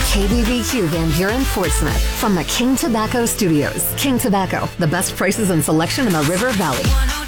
KBBQ Van Buren Portsmouth from the King Tobacco Studios. King Tobacco, the best prices and selection in the River Valley.